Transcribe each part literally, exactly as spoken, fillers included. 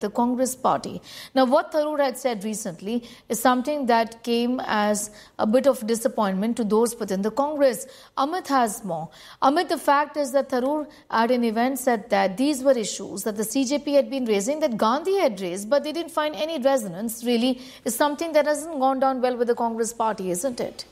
the Congress party. Now, what Tharoor had said recently is something that came as a bit of disappointment to those within the Congress. Amit has more. Amit, the fact is that Tharoor at an event said that these were issues that the C J P had been raising, that Gandhi had raised, but they didn't find any resonance, really, is something that hasn't gone down well with the Congress party, isn't it?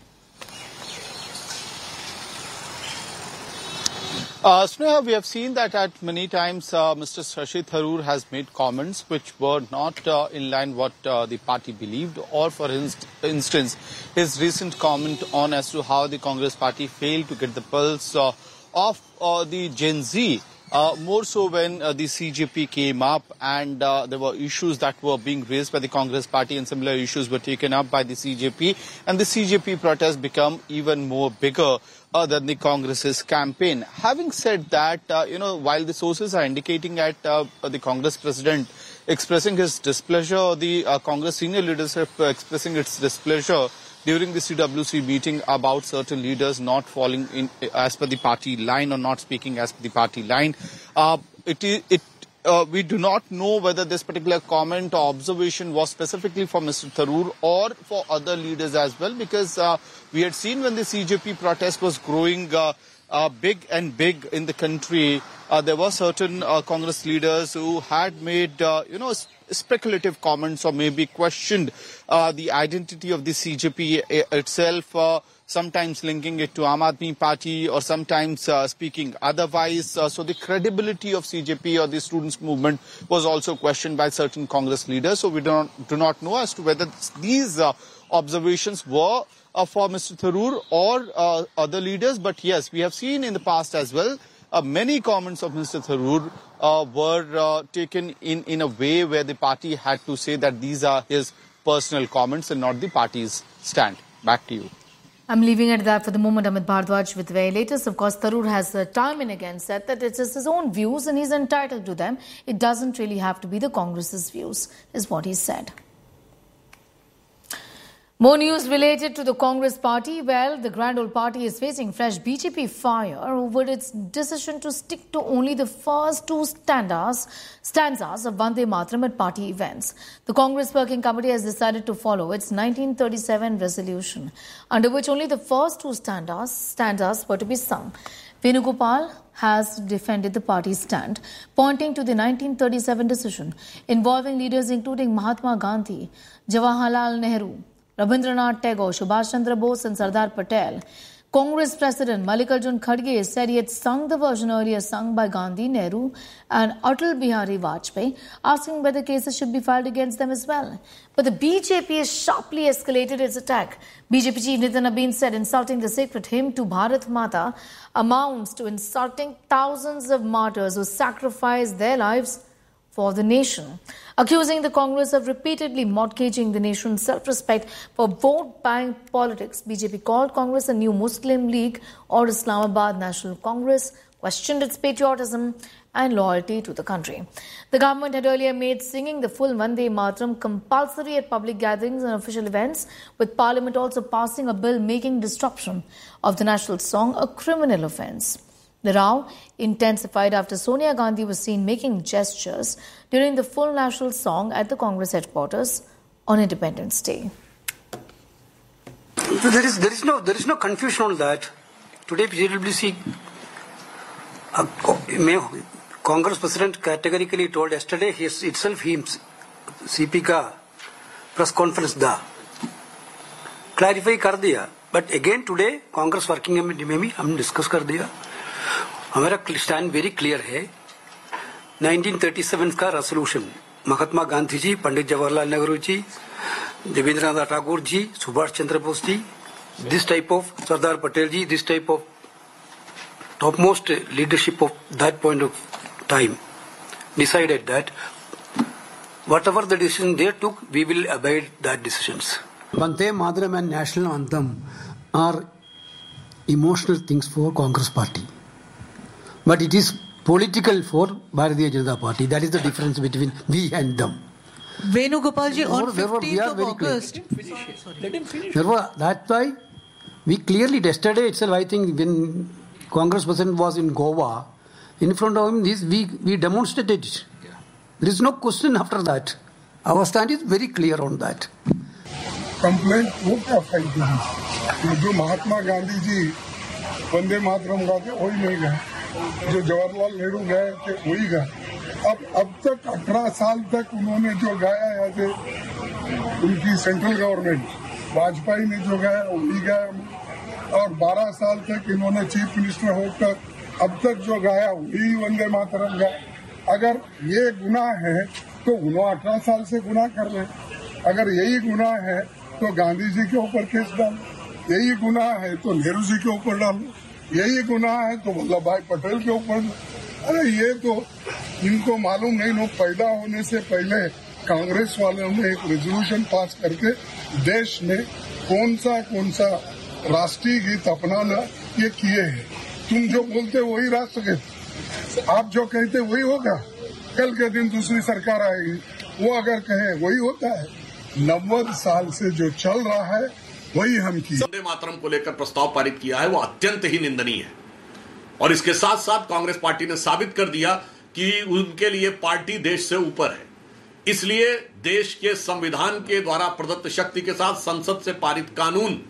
Uh, Sneha, we have seen that at many times uh, Mister Shashi Tharoor has made comments which were not uh, in line what uh, the party believed, or for inst instance, his recent comment on as to how the Congress party failed to get the pulse uh, of uh, the Gen Z. Uh, more so when uh, the C J P came up and uh, there were issues that were being raised by the Congress party and similar issues were taken up by the C J P, and the C J P protests become even more bigger uh, than the Congress's campaign. Having said that, uh, you know, while the sources are indicating at uh, the Congress president expressing his displeasure, the uh, Congress senior leadership uh, expressing its displeasure during the C W C meeting about certain leaders not falling in as per the party line or not speaking as per the party line. Uh, it, it, uh, we do not know whether this particular comment or observation was specifically for Mister Tharoor or for other leaders as well, because uh, we had seen when the C J P protest was growing uh, uh, big and big in the country, uh, there were certain uh, Congress leaders who had made, uh, you know, speculative comments or maybe questioned uh, the identity of the C J P itself, uh, sometimes linking it to Aam Aadmi Party or sometimes uh, speaking otherwise. Uh, so the credibility of C J P or the students' movement was also questioned by certain Congress leaders. So we do not, do not know as to whether these uh, observations were uh, for Mister Tharoor or uh, other leaders. But yes, we have seen in the past as well Uh, many comments of Mister Tharoor uh, were uh, taken in, in a way where the party had to say that these are his personal comments and not the party's stand. Back to you. I'm leaving it there for the moment. Amit Bhardwaj with the very latest. Of course, Tharoor has uh, time and again said that it's just his own views and he's entitled to them. It doesn't really have to be the Congress's views, is what he said. More news related to the Congress party. Well, the Grand Old Party is facing fresh B J P fire over its decision to stick to only the first two stanzas, stanzas of Vande Mataram at party events. The Congress Working Committee has decided to follow its nineteen thirty-seven resolution, under which only the first two stanzas, stanzas were to be sung. Venugopal has defended the party's stand, pointing to the nineteen thirty-seven decision involving leaders including Mahatma Gandhi, Jawaharlal Nehru, Rabindranath Tagore, Subhash Chandra Bose and Sardar Patel. Congress President Mallikarjun Kharge said he had sung the version earlier sung by Gandhi, Nehru and Atal Bihari Vajpayee, asking whether cases should be filed against them as well. But the B J P has sharply escalated its attack. B J P Chief Nitin Nabin said insulting the sacred hymn to Bharat Mata amounts to insulting thousands of martyrs who sacrificed their lives for the nation, accusing the Congress of repeatedly mortgaging the nation's self-respect for vote-buying politics. B J P called Congress a new Muslim League or Islamabad National Congress, questioned its patriotism and loyalty to the country. The government had earlier made singing the full Vande Mataram compulsory at public gatherings and official events, with Parliament also passing a bill making disruption of the national song a criminal offence. The row intensified after Sonia Gandhi was seen making gestures during the full national song at the Congress headquarters on Independence Day. There is, there is, no, there is no confusion on that. Today, J W C, uh, Congress President categorically told yesterday he itself, he, C P ka press conference da. Clarify kar diya. But again today, Congress Working Committee में भी हम discuss कर दिया. हमारा stand very clear है. Nineteen thirty seven का resolution Mahatma Gandhi ji, Pandit Jawaharlal Nehru ji, Debendranath Tagore ji, Subhash Chandra Bose ji, this type of Sardar Patel ji, this type of top most leadership of that point of time decided that whatever the decision they took, we will abide that decisions. Vande Mataram and National Anthem are emotional things for Congress Party. But it is political for Bharatiya Janata Party. That is the difference between we and them. Venugopalji, on fifteenth of August. Let him finish. Therefore, that's why we clearly, yesterday itself, I think when Congress President was in Goa, in front of him, this we, we demonstrated it. There is no question after that. Our stand is very clear on that. Complaint वो क्या फायदा है? जो महात्मा गांधी जी वंदे मातरम गाते वही नहीं गए, जो जवाहरलाल नेहरू गए थे वही गए। अब अब तक अठारह साल तक उन्होंने जो गाया है थे, उनकी सेंट्रल गवर्नमेंट वाजपेयी ने जो गाया वही गाया, और बारह साल तक इन्होंने चीफ मिनिस्टर होकर अब तक जो गाया वही वंदे मातरम गाया। अगर ये गुनाह है तो उन्होंने अठारह साल से गुनाह कर रहे हैं। अगर यही गुनाह है तो गांधी जी के ऊपर केस डालो, यही गुनाह है तो नेहरू जी के ऊपर डालो, यही गुनाह है तो वल्लभ भाई पटेल के ऊपर। अरे ये तो इनको मालूम नहीं, लोग पैदा होने से पहले कांग्रेस वालों ने एक रेजोल्यूशन पास करके देश में कौन सा कौन सा राष्ट्रीय गीत अपनाना ये किए हैं। तुम जो बोलते वही राष्ट्रगीत, आप जो कहते वही होगा। कल के दिन दूसरी सरकार आएगी, वो अगर कहे वही होता है। नब्बे साल से जो चल रहा है वही हम किए। वंदे मातरम को लेकर प्रस्ताव पारित किया है वो अत्यंत ही निंदनीय है, और इसके साथ साथ कांग्रेस पार्टी ने साबित कर दिया कि उनके लिए पार्टी देश से ऊपर है। इसलिए देश के संविधान के द्वारा प्रदत्त शक्ति के साथ संसद से पारित कानून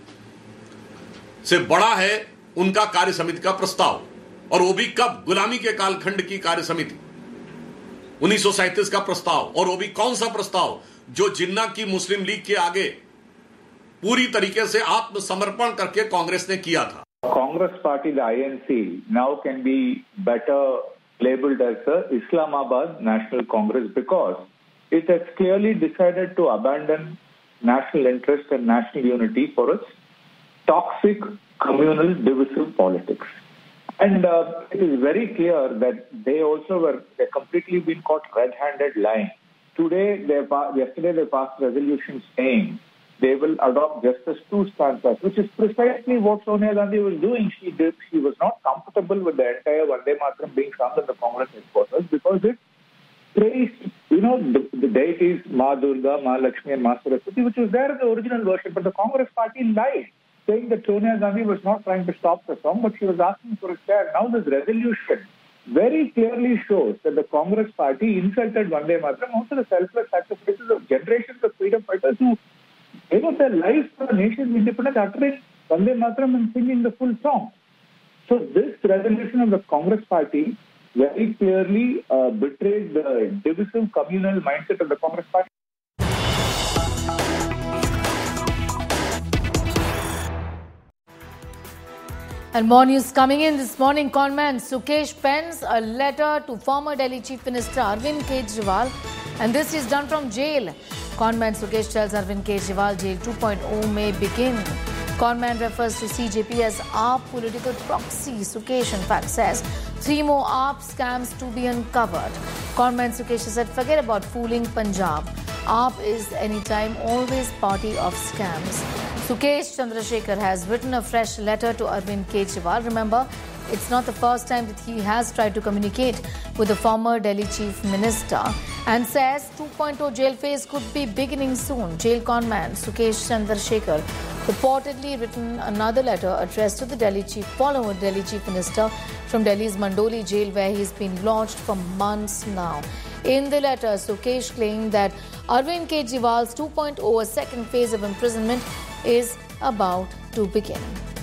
से बड़ा है उनका कार्य समिति का प्रस्ताव, और वो भी कब? गुलामी के कालखंड की कार्य समिति, उन्नीस सौ सैंतीस का प्रस्ताव। और वो भी कौन सा प्रस्ताव? जो जिन्ना की मुस्लिम लीग के आगे पूरी तरीके से आत्मसमर्पण करके कांग्रेस ने किया था। Congress party, the I N C, now can be better labeled as the Islamabad National Congress because it has clearly decided to abandon national interest and national unity for its toxic communal divisive politics. And uh, it is very clear that they also were they completely been caught red-handed lying. Today, they yesterday they passed resolution saying they will adopt just as two stanzas, which is precisely what Sonia Gandhi was doing. She did. She was not comfortable with the entire Vande Mataram being sung in the Congress headquarters because it praised, you know, the, the deities Ma Durga, Ma Lakshmi, and Ma Saraswati, which was there in the original version. But the Congress party lied, saying that Sonia Gandhi was not trying to stop the song, but she was asking for a share. Now this resolution very clearly shows that the Congress party insulted Vande Mataram, also the selfless sacrifices of generations of freedom fighters who gave up their lives for the nation's independence, uttering Vande Mataram and singing the full song. So this resolution of the Congress party very clearly uh, betrays the divisive communal mindset of the Congress party. And more news coming in this morning. Conman Sukesh pens a letter to former Delhi Chief Minister Arvind Kejriwal, and this is done from jail. Conman Sukesh tells Arvind Kejriwal jail two point oh may begin. Conman refers to C J P as A A P political proxy. Sukesh in fact says three more A A P scams to be uncovered. Conman Sukesh said forget about fooling Punjab. A A P is anytime always party of scams. Sukesh Chandrasekhar has written a fresh letter to Arvind Kejriwal. Remember, it's not the first time that he has tried to communicate with the former Delhi Chief Minister and says two point oh jail phase could be beginning soon. Jail conman Sukesh Chandrasekhar reportedly written another letter addressed to the Delhi Chief, former Delhi Chief Minister from Delhi's Mandoli jail where he's been lodged for months now. In the letter, Sukesh claimed that Arvind Kejriwal's two point oh, a second phase of imprisonment, is about to begin.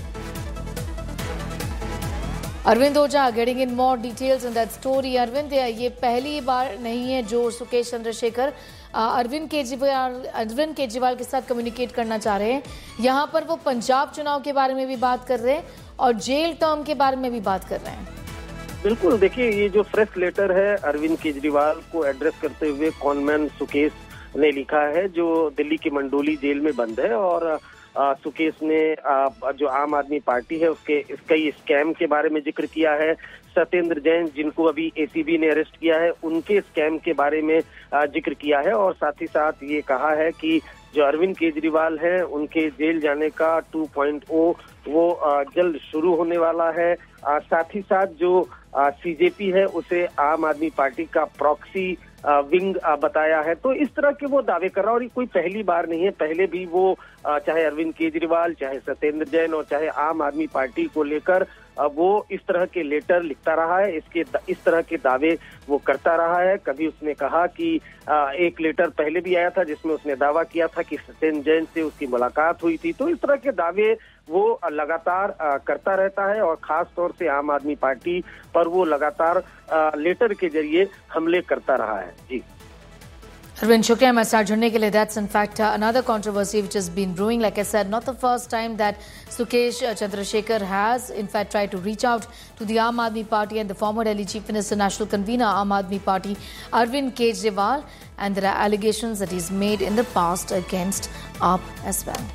Arvind Oja getting in more details on that story. Arvind, ये पहली बार नहीं है जो सुकेश चंद्रशेखर अरविंद केजरीवाल अरविंद केजरीवाल के साथ communicate करना चाह रहे हैं. यहाँ पर वो पंजाब चुनाव के बारे में भी बात कर रहे हैं और जेल टर्म के बारे में भी बात कर रहे हैं. बिल्कुल, देखिए ये जो फ्रेश लेटर है अरविंद केजरीवाल को एड्रेस करते हुए कॉनमैन सुकेश ने लिखा है, जो दिल्ली की मंडोली जेल में बंद है. और आ, सुकेश ने आ, जो आम आदमी पार्टी है उसके कई स्कैम के बारे में जिक्र किया है. सत्येंद्र जैन जिनको अभी एसीबी ने अरेस्ट किया है उनके स्कैम के बारे में आ, जिक्र किया है. और साथ ही साथ ये कहा है कि जो अरविंद केजरीवाल हैं उनके जेल जाने का टू पॉइंट ओ वो आ, जल्द शुरू होने वाला है. आ, साथ ही साथ जो सीजेपी है उसे आम आदमी पार्टी का प्रॉक्सी विंग बताया है. तो इस तरह के वो दावे कर रहा है और ये कोई पहली बार नहीं है. पहले भी वो चाहे अरविंद केजरीवाल, चाहे सत्येंद्र जैन और चाहे आम आदमी पार्टी को लेकर वो इस तरह के लेटर लिखता रहा है, इसके इस तरह के दावे वो करता रहा है। कभी उसने कहा कि एक लेटर पहले भी आया था जिसमें उसने दावा किया था कि सचिन जैन से उसकी मुलाकात हुई थी। तो इस तरह के दावे वो लगातार करता रहता है और खास तौर से आम आदमी पार्टी पर वो लगातार लेटर के जरिए हमले करता रहा है। जी Arvind, shukriya हमारे साथ जुड़ने के लिए. That's in fact uh, another controversy which has been brewing. Like I said, not the first time that Sukesh uh, Chandrasekhar has in fact tried to reach out to the Aam Aadmi Party and the former Delhi Chief Minister, National Convener, Aam Aadmi Party, Arvind Kejriwal, and there are allegations that he's made in the past against A A P as well.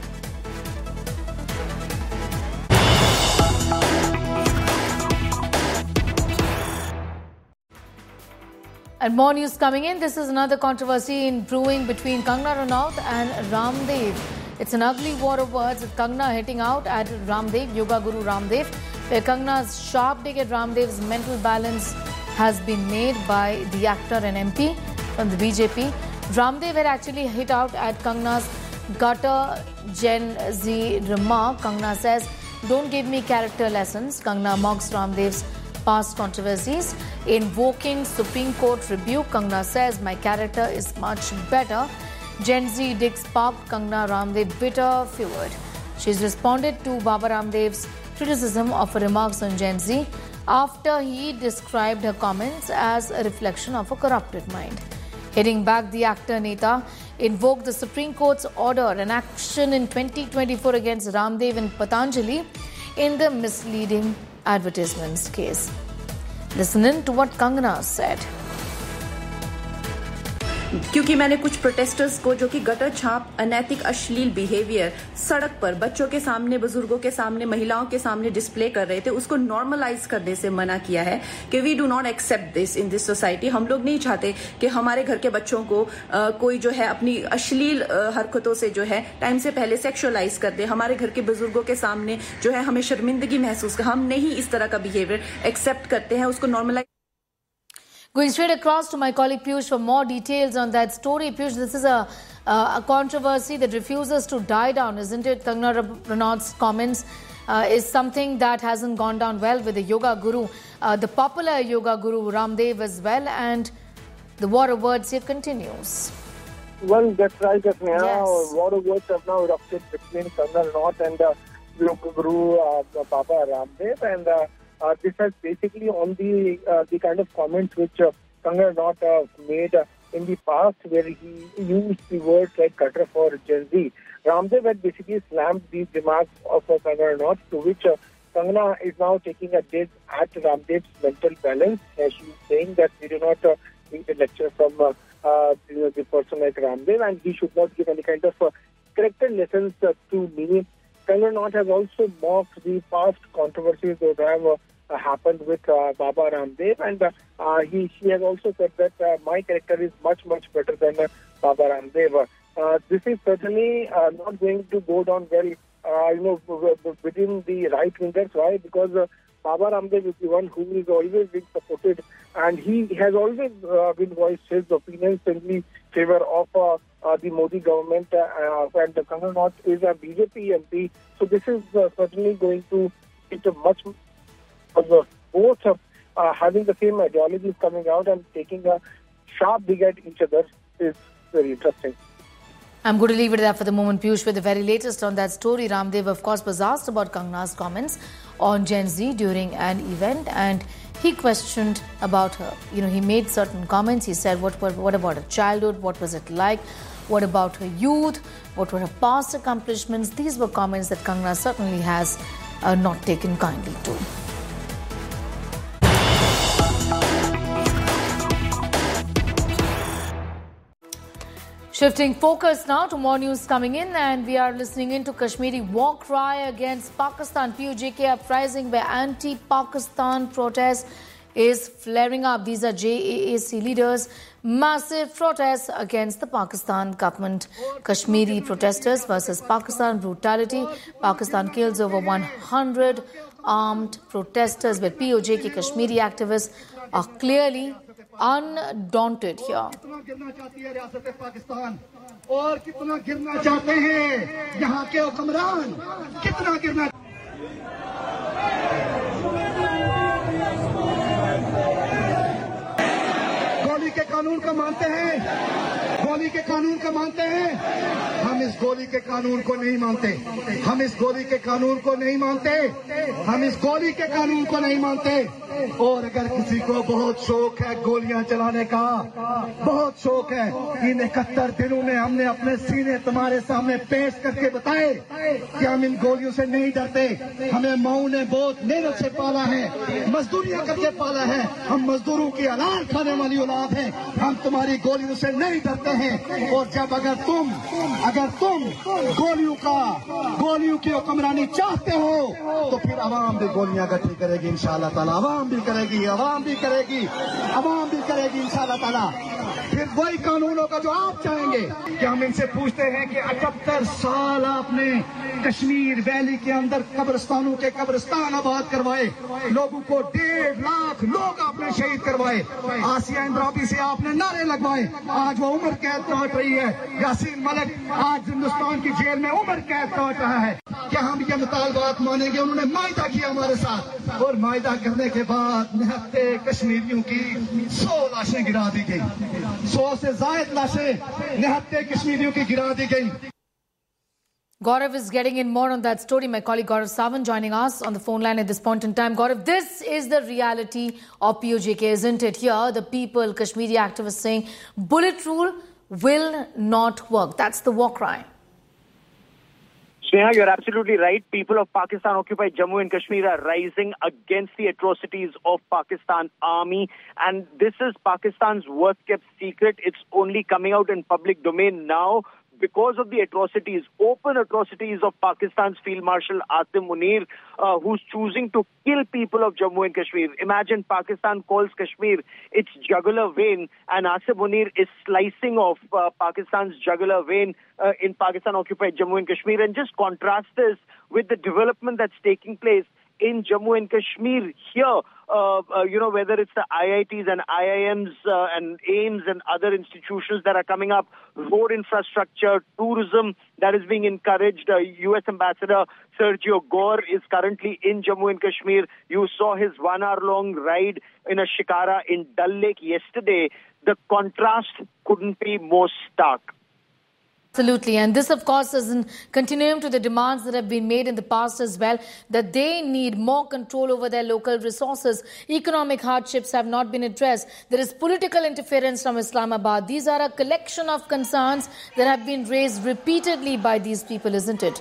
And more news coming in. This is another controversy in brewing between Kangana Ranaut and Ramdev. It's an ugly war of words with Kangana hitting out at Ramdev, Yoga Guru Ramdev, where Kangana's sharp dig at Ramdev's mental balance has been made by the actor and M P from the B J P. Ramdev had actually hit out at Kangana's gutter Gen Z remark. Kangana says, "Don't give me character lessons." Kangana mocks Ramdev's past controversies. Invoking Supreme Court rebuke, Kangana says, "My character is much better." Gen Z digs sparked Kangana Ramdev bitter feud. She's responded to Baba Ramdev's criticism of her remarks on Gen Z after he described her comments as a reflection of a corrupted mind. Hitting back, the actor Neta invoked the Supreme Court's order and action in twenty twenty-four against Ramdev and Patanjali in the misleading advertisements case. Listen in to what Kangana said. क्योंकि मैंने कुछ protesters को जो कि gutter छाप अनैतिक अश्लील behaviour सड़क पर बच्चों के सामने, बुजुर्गों के सामने, महिलाओं के सामने डिस्प्ले कर रहे थे, उसको नॉर्मलाइज करने से मना किया है कि we do not accept this in this society. हम लोग नहीं चाहते कि हमारे घर के बच्चों को आ, कोई जो है अपनी अश्लील हरकतों से जो है टाइम से पहले सेक्सुअलाइज कर दे. हमारे घर के बुजुर्गों के सामने जो है हमें शर्मिंदगी महसूस कर, हम नहीं इस तरह का बिहेवियर एक्सेप्ट करते हैं, उसको normalise. Going straight across to my colleague Piyush for more details on that story. Piyush, this is a, uh, a controversy that refuses to die down, isn't it? Kangana Ranaut's comments uh, is something that hasn't gone down well with the yoga guru, uh, the popular yoga guru Ramdev as well, and the war of words here continues. Well, that's right, Asneha. Yes. War of words have now erupted between Kangana Ranaut and uh, yoga guru uh, Baba Ramdev, and uh, Uh, this has basically on the uh, the kind of comments which uh, Kangana Ranaut uh, made uh, in the past, where he used the words like gutter for Gen Z. Ramdev had basically slammed these remarks of uh, Kangana Ranaut, to which uh, Kangana is now taking a dig at Ramdev's mental balance. Uh, she is saying that we do not uh, need a lecture from uh, uh, the, the person like Ramdev, and he should not give any kind of uh, character lessons uh, to me. Kangana Ranaut has also mocked the past controversies that have uh, uh, happened with uh, Baba Ramdev, and uh, uh, he she has also said that uh, my character is much much better than uh, Baba Ramdev. Uh, this is certainly uh, not going to go down well, uh, you know, within the right wingers. Why? Because uh, Baba Ramdev is the one who is always being supported, and he has always uh, been voiced his opinions in the favor of uh, uh, the Modi government, uh, and Kangana Ranaut is a B J P M P. So this is uh, certainly going to get a much uh, both uh, uh, having the same ideologies coming out and taking a sharp dig at each other is very interesting. I'm going to leave it there for the moment, Piyush, with the very latest on that story. Ramdev, of course, was asked about Kangana's comments on Gen Z during an event, and he questioned about her. You know, he made certain comments. He said, what, what, what about her childhood? What was it like? What about her youth? What were her past accomplishments? These were comments that Kangana certainly has uh, not taken kindly to. Shifting focus now to more news coming in, and we are listening into Kashmiri war cry against Pakistan. P O J K uprising where anti-Pakistan protest is flaring up. These are J A A C leaders. Massive protests against the Pakistan government. Kashmiri protesters versus Pakistan brutality. Pakistan kills over one hundred armed protesters, where P O J K Kashmiri activists are clearly undaunted here. और कितना गिरना चाहते हैं यहाँ के हुक्मरान, कितना गिरना कानून को मानते हैं, गोली के कानून को मानते हैं। हम इस गोली के कानून को नहीं मानते, हम इस गोली के कानून को नहीं मानते, हम इस गोली के कानून को नहीं मानते। और अगर किसी को बहुत शौक है गोलियां चलाने का, बहुत शौक है, इन इकहत्तर दिनों में हमने अपने सीने तुम्हारे सामने पेश करके बताए कि हम इन गोलियों से नहीं डरते। हमें माऊ ने बहुत मेहनत से पाला है, मजदूरियां करके पाला है, हम मजदूरों की अनाज खाने वाली औलाद है, हम तुम्हारी गोलियों से नहीं डरते हैं। और जब अगर तुम अगर तुम गोलियों का गोलियों की हुक्मरानी चाहते हो तो फिर अवाम भी गोलियां इकट्ठी करेगी इंशाअल्लाह ताला, अवाम भी करेगी, अवाम भी करेगी, अवाम भी करेगी इंशाअल्लाह ताला। फिर वही कानूनों का जो आप चाहेंगे कि हम इनसे पूछते हैं कि अठहत्तर साल आपने कश्मीर वैली के अंदर कब्रिस्तानों के कब्रिस्तान आबाद करवाए, लोगों को डेढ़ लाख लोग आपने शहीद करवाए, आसिया इंद्राबी से आपने नारे लगवाए, आज वो उम्र कैद काट रही है। यासीन मलिक आज हिंदुस्तान की जेल में उम्र कैद काट रहा है। क्या हम ये मुतालबात मानेंगे? उन्होंने मायदा किया हमारे साथ, और मायदा करने के बाद निहत्ते कश्मीरियों की सौ लाशें गिरा दी गई, सौ से जायद लाशें निहत्ते कश्मीरियों की गिरा दी गई। Gaurav is getting in more on that story. My colleague Gaurav Sawant joining us on the phone line at this point in time. Gaurav, this is the reality of P O J K, isn't it? Here, the people, Kashmiri activists saying, bullet rule will not work. That's the war cry. Sneha, you're absolutely right. People of Pakistan-occupied Jammu and Kashmir are rising against the atrocities of Pakistan Army. And this is Pakistan's worst-kept secret. It's only coming out in public domain now because of the atrocities, open atrocities of Pakistan's Field Marshal Asim Munir, uh, who's choosing to kill people of Jammu and Kashmir. Imagine Pakistan calls Kashmir its jugular vein, and Asim Munir is slicing off uh, Pakistan's jugular vein uh, in Pakistan-occupied Jammu and Kashmir. And just contrast this with the development that's taking place in Jammu and Kashmir here, uh, uh, you know, whether it's the I I Ts and I I Ms uh, and AIIMS and other institutions that are coming up, road infrastructure, tourism that is being encouraged. Uh, U S Ambassador Sergio Gore is currently in Jammu and Kashmir. You saw his one-hour-long ride in a shikara in Dal Lake yesterday. The contrast couldn't be more stark. Absolutely. And this, of course, is in continuing to the demands that have been made in the past as well, that they need more control over their local resources. Economic hardships have not been addressed. There is political interference from Islamabad. These are a collection of concerns that have been raised repeatedly by these people, isn't it?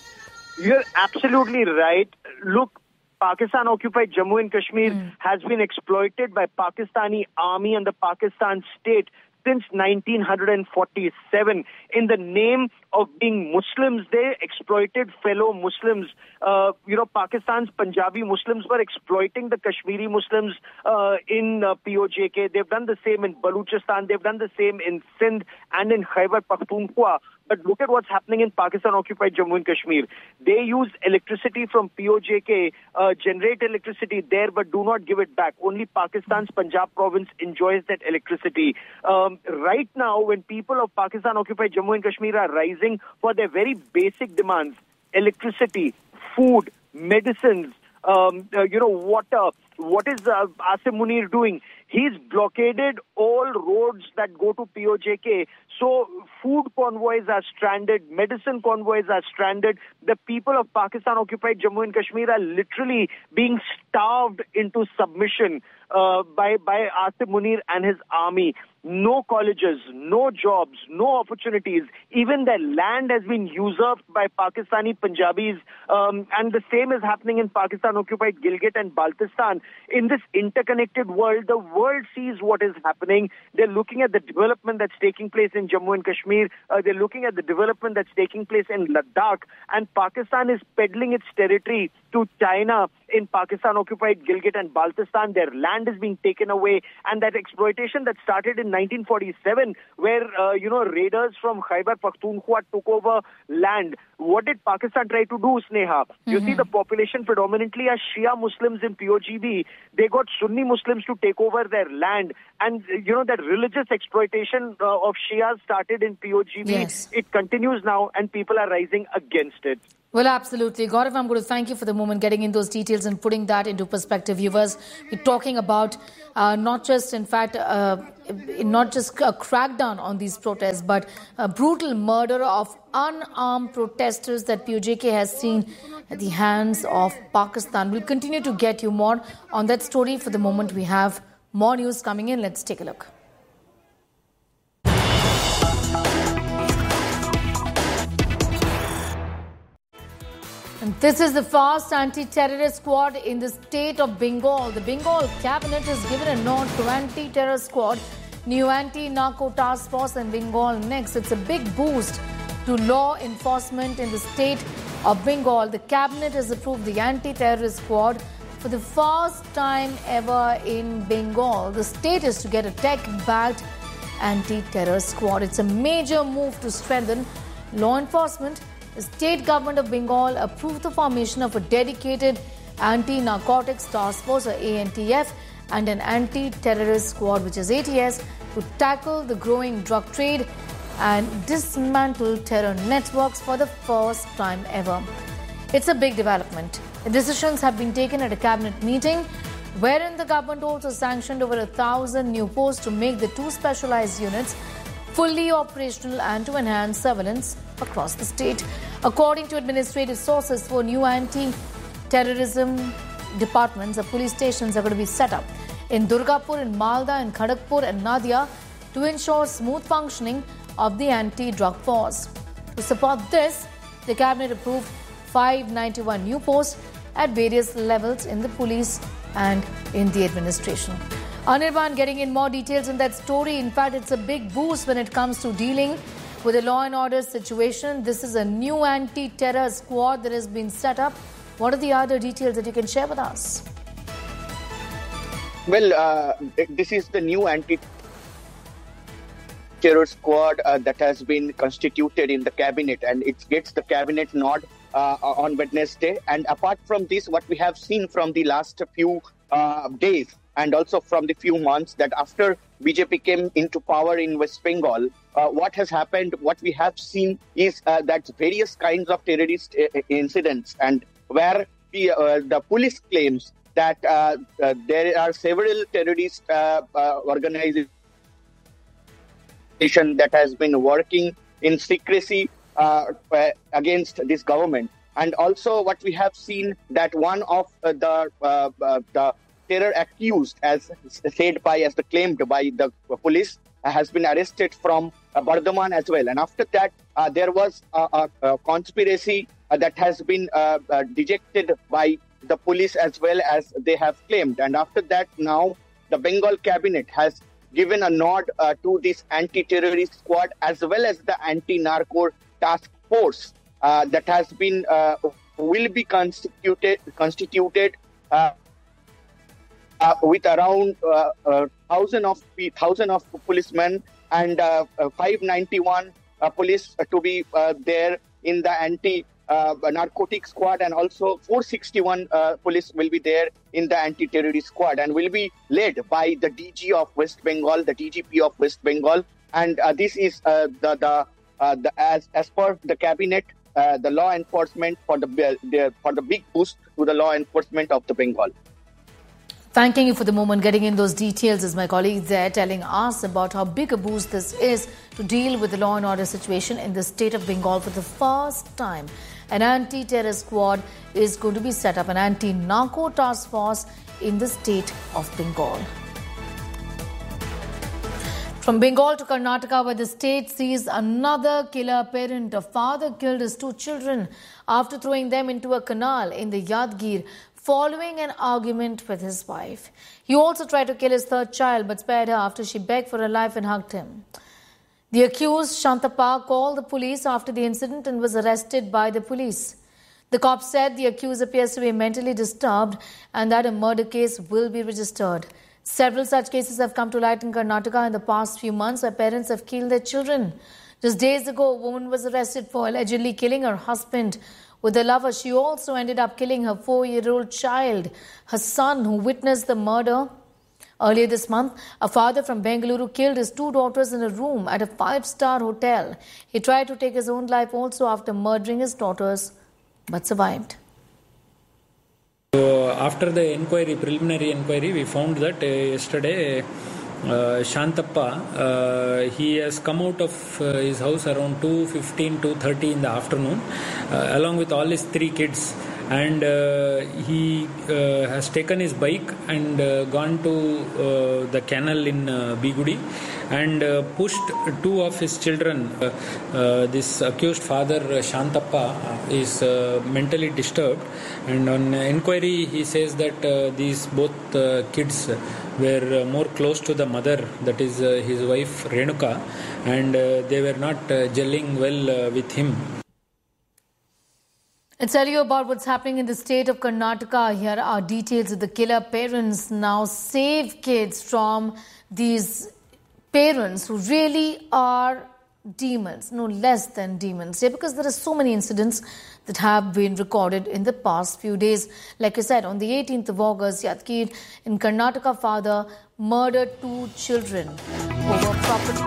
You're absolutely right. Look, Pakistan-occupied Jammu and Kashmir mm. has been exploited by Pakistani army and the Pakistan state since nineteen forty-seven. In the name of being Muslims, they exploited fellow Muslims. Uh, you know, Pakistan's Punjabi Muslims were exploiting the Kashmiri Muslims uh, in uh, P O J K. They've done the same in Baluchistan. They've done the same in Sindh and in Khyber Pakhtunkhwa. But look at what's happening in Pakistan-occupied Jammu and Kashmir. They use electricity from P O J K, uh, generate electricity there, but do not give it back. Only Pakistan's Punjab province enjoys that electricity. Um, right now, when people of Pakistan-occupied Jammu and Kashmir are rising for their very basic demands, electricity, food, medicines, um, uh, you know, water, what is uh, Asim Munir doing? He's blockaded all roads that go to P O J K. So food convoys are stranded, medicine convoys are stranded. The people of Pakistan-occupied Jammu and Kashmir are literally being starved into submission uh, by, by Asim Munir and his army. No colleges, no jobs, no opportunities. Even their land has been usurped by Pakistani Punjabis. Um, and the same is happening in Pakistan-occupied Gilgit and Baltistan. In this interconnected world, the world sees what is happening. They're looking at the development that's taking place in Jammu and Kashmir. Uh, they're looking at the development that's taking place in Ladakh. And Pakistan is peddling its territory to China in Pakistan-occupied Gilgit and Baltistan. Their land is being taken away. And that exploitation that started in nineteen forty-seven, where, uh, you know, raiders from Khyber Pakhtunkhwa took over land. What did Pakistan try to do, Sneha? Mm-hmm. You see, the population predominantly are Shia Muslims in P O G B. They got Sunni Muslims to take over their land. And, you know, that religious exploitation uh, of Shia started in P O G B. Yes. It continues now, and people are rising against it. Well, absolutely. Gaurav, I'm going to thank you for the moment, getting in those details and putting that into perspective. Viewers, we're talking about uh, not just, in fact, uh, not just a crackdown on these protests, but a brutal murder of unarmed protesters that P O J K has seen at the hands of Pakistan. We'll continue to get you more on that story. For the moment, we have more news coming in. Let's take a look. And this is the fast anti-terrorist squad in the state of Bengal. The Bengal cabinet has given a nod to anti-terror squad, new anti-narco task force in Bengal next. It's a big boost to law enforcement in the state of Bengal. The cabinet has approved the anti-terrorist squad for the first time ever in Bengal. The state is to get a tech-backed anti-terror squad. It's a major move to strengthen law enforcement. The state government of Bengal approved the formation of a dedicated anti-narcotics task force, or A N T F, and an anti-terrorist squad, which is A T S, to tackle the growing drug trade and dismantle terror networks for the first time ever. It's a big development. The decisions have been taken at a cabinet meeting, wherein the government also sanctioned over a thousand new posts to make the two specialized units fully operational and to enhance surveillance across the state. According to administrative sources, four new anti-terrorism departments or police stations are going to be set up in Durgapur, in Malda, in Kharagpur and Nadia to ensure smooth functioning of the anti-drug force. To support this, the cabinet approved five hundred ninety-one new posts at various levels in the police and in the administration. Anirban getting in more details in that story. In fact, it's a big boost when it comes to dealing with a law and order situation. This is a new anti-terror squad that has been set up. What are the other details that you can share with us? Well, uh, this is the new anti-terror squad uh, that has been constituted in the cabinet, and it gets the cabinet nod uh, on Wednesday. And apart from this, what we have seen from the last few uh, days, and also from the few months, that after B J P came into power in West Bengal, uh, what has happened, what we have seen is uh, that various kinds of terrorist uh, incidents, and where the, uh, the police claims that uh, uh, there are several terrorist uh, uh, organizations that has been working in secrecy uh, uh, against this government. And also what we have seen that one of uh, the uh, uh, the terror accused, as said by, as the claimed by the police, uh, has been arrested from uh, Bardhaman as well. And after that, uh, there was a, a, a conspiracy uh, that has been uh, uh, dejected by the police as well, as they have claimed. And after that, now the Bengal cabinet has given a nod uh, to this anti-terrorist squad as well as the anti-narco task force uh, that has been uh, will be constituted constituted. Uh, Uh, with around uh, uh, thousand of thousand of policemen and uh, uh, five hundred ninety-one uh, police uh, to be uh, there in the anti-narcotic uh, squad, and also four hundred sixty-one uh, police will be there in the anti-terrorist squad, and will be led by the D G of West Bengal, the D G P of West Bengal. And uh, this is uh, the the, uh, the as as per the cabinet, uh, the law enforcement for the, the for the big boost to the law enforcement of the Bengal. Thanking you for the moment, getting in those details, as my colleagues there telling us about how big a boost this is to deal with the law and order situation in the state of Bengal. For the first time, an anti-terror squad is going to be set up, an anti-narco task force in the state of Bengal. From Bengal to Karnataka, where the state sees another killer parent. A father killed his two children after throwing them into a canal in the Yadgir following an argument with his wife. He also tried to kill his third child but spared her after she begged for her life and hugged him. The accused, Shantapa, called the police after the incident and was arrested by the police. The cops said the accused appears to be mentally disturbed and that a murder case will be registered. Several such cases have come to light in Karnataka in the past few months, where parents have killed their children. Just days ago, a woman was arrested for allegedly killing her husband with a lover. She also ended up killing her four-year-old child, her son, who witnessed the murder. Earlier this month, a father from Bengaluru killed his two daughters in a room at a five-star hotel. He tried to take his own life also after murdering his daughters but survived. So after the inquiry, preliminary inquiry, we found that uh, yesterday uh, Shantappa, uh, he has come out of uh, his house around two fifteen, two thirty in the afternoon, uh, along with all his three kids. And uh, he uh, has taken his bike and uh, gone to uh, the canal in uh, Bigudi and uh, pushed two of his children. Uh, uh, this accused father, uh, Shantappa, is uh, mentally disturbed, and on inquiry he says that uh, these both uh, kids were uh, more close to the mother, that is uh, his wife Renuka, and uh, they were not uh, gelling well uh, with him. I'll tell you about what's happening in the state of Karnataka. Here are details of the killer parents now save kids from these parents who really are demons, no less than demons. Yeah, because there are so many incidents that have been recorded in the past few days. Like I said, on the eighteenth of August, Yadgir in Karnataka, father murdered two children over property.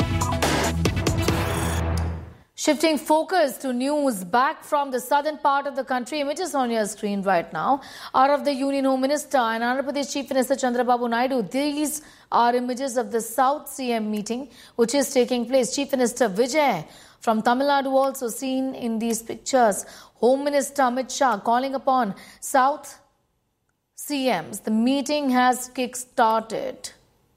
Shifting focus to news back from the southern part of the country, images on your screen right now are of the Union Home Minister and Andhra Pradesh Chief Minister Chandrababu Naidu. These are images of the South C M meeting which is taking place. Chief Minister Vijay from Tamil Nadu also seen in these pictures. Home Minister Amit Shah calling upon South C Ms. The meeting has kick-started.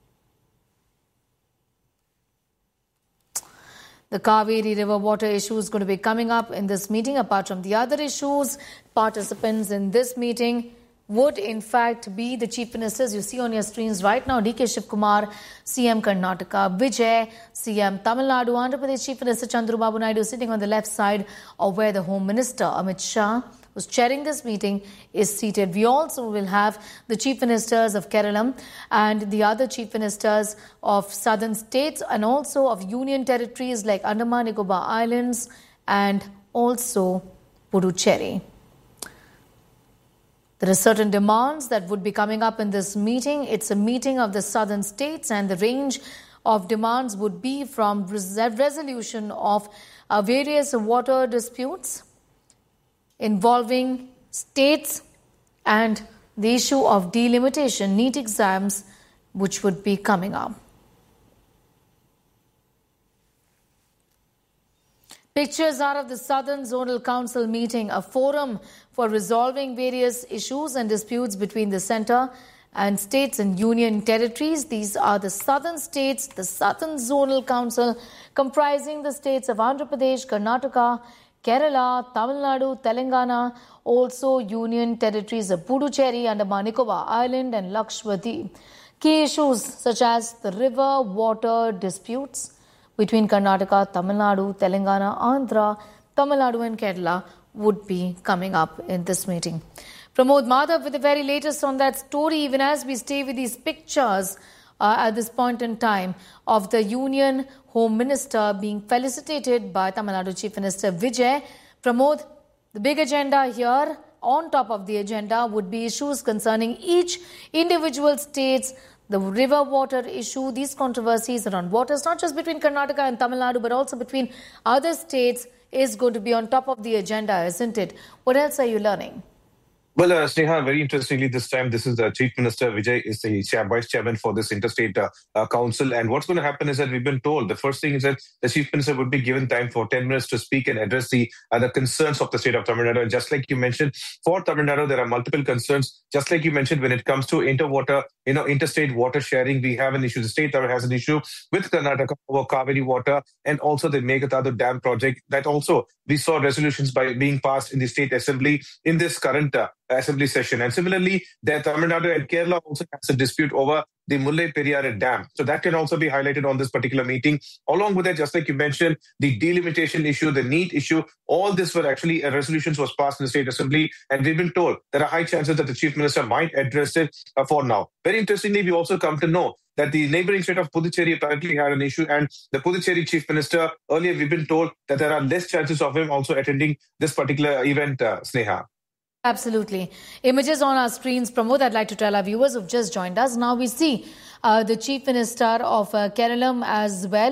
The Kaveri River water issue is going to be coming up in this meeting. Apart from the other issues, participants in this meeting would in fact be the chief ministers you see on your screens right now. D K Shivkumar, C M Karnataka, Vijay, C M Tamil Nadu, Andhra Pradesh Chief Minister Chandrababu Naidu sitting on the left side of where the Home Minister Amit Shah, who's chairing this meeting, is seated. We also will have the Chief Ministers of Kerala and the other Chief Ministers of southern states and also of union territories like Andaman Nicobar Islands and also Puducherry. There are certain demands that would be coming up in this meeting. It's a meeting of the southern states and the range of demands would be from resolution of uh, various water disputes involving states and the issue of delimitation, NEET exams, which would be coming up. Pictures are of the Southern Zonal Council meeting, a forum for resolving various issues and disputes between the centre and states and union territories. These are the southern states, the Southern Zonal Council, comprising the states of Andhra Pradesh, Karnataka, Kerala, Tamil Nadu, Telangana, also union territories of Puducherry, Andaman Nicobar Island and Lakshadweep. Key issues such as the river water disputes between Karnataka, Tamil Nadu, Telangana, Andhra, Tamil Nadu and Kerala would be coming up in this meeting. Pramod Madhav with the very latest on that story, even as we stay with these pictures uh, at this point in time of the Union Home Minister being felicitated by Tamil Nadu Chief Minister Vijay. Pramod, the big agenda here, on top of the agenda, would be issues concerning each individual state's the river water issue, these controversies around waters, not just between Karnataka and Tamil Nadu, but also between other states, is going to be on top of the agenda, isn't it? What else are you learning? Well, uh, Sneha, very interestingly, this time, this is the Chief Minister Vijay is the chair, Vice Chairman for this Interstate uh, uh, Council. And what's going to happen is that we've been told, the first thing is that the Chief Minister would be given time for ten minutes to speak and address the, uh, the concerns of the state of Tamil Nadu. And just like you mentioned, for Tamil Nadu, there are multiple concerns. Just like you mentioned, when it comes to interwater, you know, interstate water sharing, we have an issue. The state has an issue with Karnataka over Kaveri water and also the Meghatadu Dam project. That also, we saw resolutions by being passed in the State Assembly in this current uh, Assembly session. And similarly, the Tamil Nadu and Kerala also has a dispute over the Mullai Periyar Dam. So that can also be highlighted on this particular meeting. Along with that, just like you mentioned, the delimitation issue, the NEET issue, all this were actually, uh, resolutions was passed in the State Assembly. And we've been told there are high chances that the Chief Minister might address it uh, for now. Very interestingly, we also come to know that the neighboring state of Puducherry apparently had an issue, and the Puducherry Chief Minister, earlier we've been told that there are less chances of him also attending this particular event, uh, Sneha. Absolutely. Images on our screens. Pramod, I'd like to tell our viewers who've just joined us. Now we see uh, the Chief Minister of uh, Kerala as well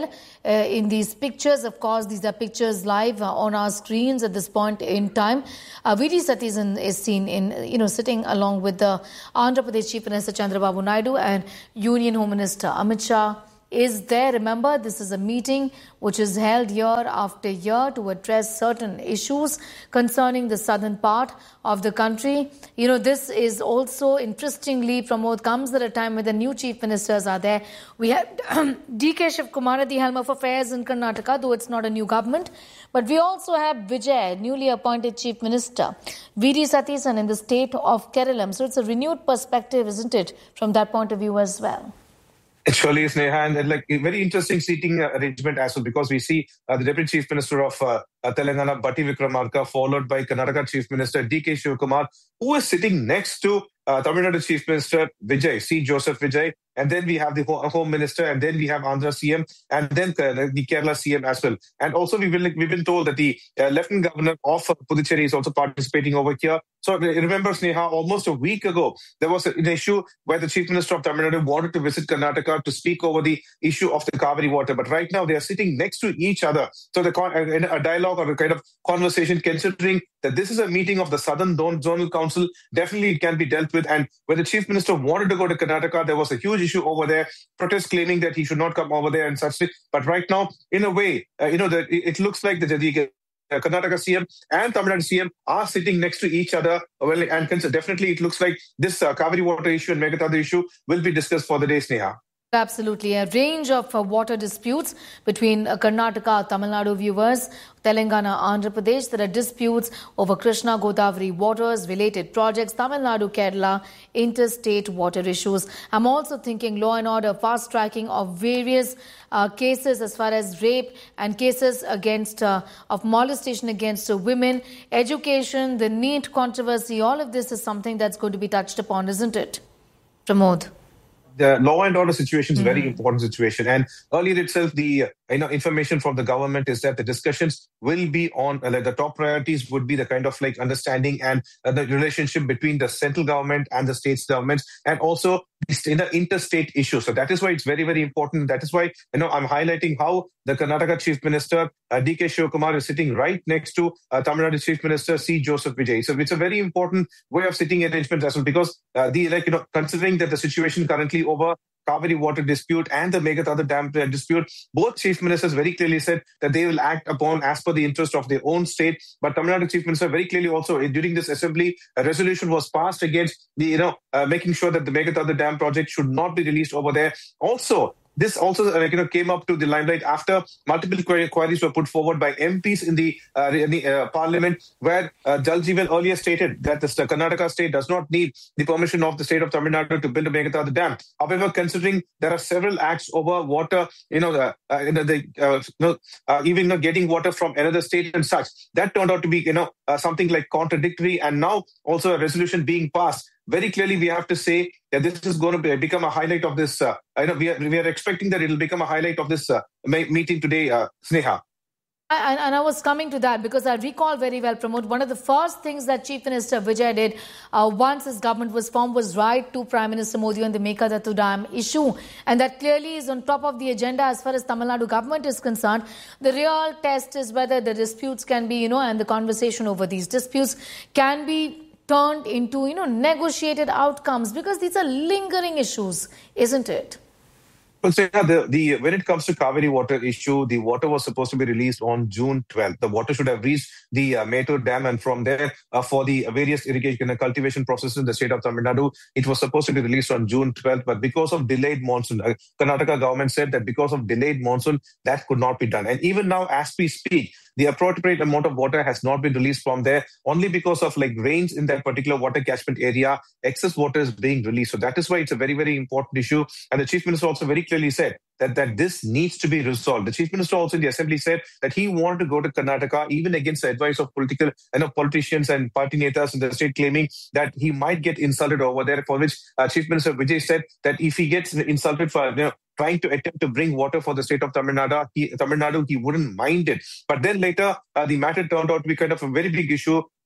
uh, in these pictures. Of course, these are pictures live uh, on our screens at this point in time. Uh, V D Satheesan is seen in, you know, sitting along with the Andhra Pradesh Chief Minister Chandrababu Naidu, and Union Home Minister Amit Shah is there. Remember, this is a meeting which is held year after year to address certain issues concerning the southern part of the country. You know, this is also, interestingly, Pramod, comes at a time when the new chief ministers are there. We have D K Shiv Kumar at the helm of affairs in Karnataka, though it's not a new government. But we also have Vijay, newly appointed chief minister, V D Satheesan in the state of Kerala. So it's a renewed perspective, isn't it, from that point of view as well? It surely is, Neha, and like a very interesting seating uh, arrangement as well, because we see uh, the Deputy Chief Minister of uh, uh, Telangana, Batti Vikramarka, followed by Karnataka Chief Minister D K Shivakumar, who is sitting next to uh, Tamil Nadu Chief Minister Vijay, C. Joseph Vijay, and then we have the Home Minister, and then we have Andhra C M, and then uh, the Kerala C M as well. And also we've been, we've been told that the uh, Lieutenant Governor of uh, Puducherry is also participating over here. So remember, Sneha, almost a week ago, there was an issue where the Chief Minister of Tamil Nadu wanted to visit Karnataka to speak over the issue of the Kaveri water. But right now they are sitting next to each other. So the con- in a dialogue or a kind of conversation, considering that this is a meeting of the Southern Zonal Council, definitely it can be dealt with. And when the Chief Minister wanted to go to Karnataka, there was a huge issue over there, protests claiming that he should not come over there and such things. But right now, in a way, uh, you know, the, it looks like the, the uh, Karnataka C M and Tamil Nadu C M are sitting next to each other. Well, and definitely it looks like this uh, Kaveri water issue and Meghadatha issue will be discussed for the day, Sneha. Absolutely. A range of uh, water disputes between uh, Karnataka, Tamil Nadu viewers, Telangana, Andhra Pradesh. There are disputes over Krishna Godavari waters, related projects, Tamil Nadu, Kerala, interstate water issues. I'm also thinking law and order, fast tracking of various uh, cases as far as rape and cases against uh, of molestation against uh, women, education, the NEET controversy. All of this is something that's going to be touched upon, isn't it, Pramod? The law and order situation is a very mm-hmm. important situation. And earlier itself, the uh, you know information from the government is that the discussions will be on, uh, like the top priorities would be the kind of like understanding and uh, the relationship between the central government and the states governments, and also you know, interstate issues. So that is why it's very, very important. That is why, you know, I'm highlighting how the Karnataka Chief Minister, uh, D K Shivakumar, is sitting right next to uh, Tamil Nadu Chief Minister C. Joseph Vijay. So it's a very important way of sitting arrangement as well, because uh, the, like, you know, considering that the situation currently over Kaveri water dispute and the Meghadatha dam dispute, both chief ministers very clearly said that they will act upon as per the interest of their own state. But Tamil Nadu Chief Minister very clearly also, during this assembly, a resolution was passed against the, you know, uh, making sure that the Meghadatha dam project should not be released over there. Also, this also uh, you know, came up to the limelight after multiple queries were put forward by M Ps in the, uh, in the uh, parliament, where uh, Jal Jeevan earlier stated that the Karnataka state does not need the permission of the state of Tamil Nadu to build a Meghadatha dam. However, considering there are several acts over water, you know, the, uh, you know, the, uh, you know uh, even you know, getting water from another state and such, that turned out to be, you know, uh, something like contradictory, and now also a resolution being passed. Very clearly, we have to say that this is going to be, become a highlight of this. Uh, I know we are, we are expecting that it will become a highlight of this uh, meeting today, uh, Sneha. And, and I was coming to that because I recall very well, Pramod, one of the first things that Chief Minister Vijay did uh, once his government was formed was write to Prime Minister Modi on the Meghadatha dam issue. And that clearly is on top of the agenda as far as Tamil Nadu government is concerned. The real test is whether the disputes can be, you know, and the conversation over these disputes can be turned into, you know, negotiated outcomes, because these are lingering issues, isn't it? Well, so yeah, the, the, when it comes to Kaveri water issue, the water was supposed to be released on June twelfth. The water should have reached the uh, Mettur Dam, and from there, uh, for the various irrigation and cultivation processes in the state of Tamil Nadu, it was supposed to be released on June twelfth. But because of delayed monsoon, uh, Karnataka government said that because of delayed monsoon, that could not be done. And even now, as we speak, the appropriate amount of water has not been released from there, only because of like rains in that particular water catchment area. Excess water is being released. So that is why it's a very, very important issue. And the Chief Minister also very clearly said that, that this needs to be resolved. The Chief Minister also in the Assembly said that he wanted to go to Karnataka, even against the advice of political you know, politicians and party netas in the state, claiming that he might get insulted over there, for which uh, Chief Minister Vijay said that if he gets insulted for you know, trying to attempt to bring water for the state of Tamil Nadu, he, Tamil Nadu, he wouldn't mind it. But then later, uh, the matter turned out to be kind of a very big issue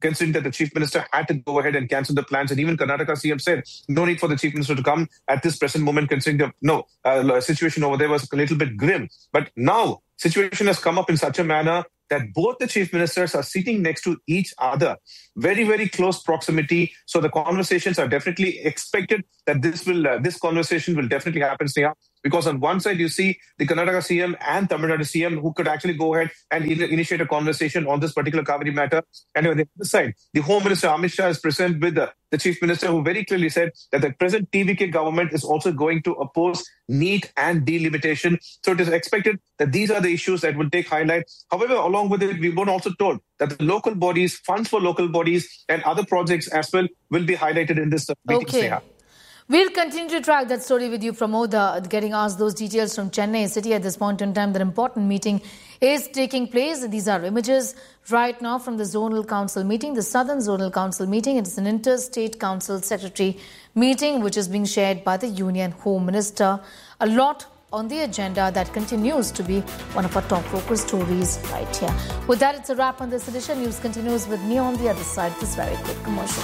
considering that the Chief Minister had to go ahead and cancel the plans. And even Karnataka C M said, no need for the Chief Minister to come at this present moment, considering the no, uh, situation over there was a little bit grim. But now, situation has come up in such a manner that both the chief ministers are sitting next to each other, very, very close proximity. So the conversations are definitely expected that this will, uh, this conversation will definitely happen, Sneha. Because on one side, you see the Karnataka C M and Tamil Nadu C M who could actually go ahead and in- initiate a conversation on this particular Kaveri matter. And on the other side, the Home Minister Amit Shah is present with the, the Chief Minister, who very clearly said that the present T V K government is also going to oppose NEET and delimitation. So it is expected that these are the issues that will take highlight. However, along with it, we were also told that the local bodies, funds for local bodies and other projects as well will be highlighted in this meeting, okay. Sneha. We'll continue to track that story with you, Pramod, uh, getting asked those details from Chennai City at this point in time. That important meeting is taking place. These are images right now from the Zonal Council meeting, the Southern Zonal Council meeting. It is an interstate council secretary meeting which is being shared by the Union Home Minister. A lot on the agenda that continues to be one of our top focus stories right here. With that, it's a wrap on this edition. News continues with me on the other side. This very quick commercial.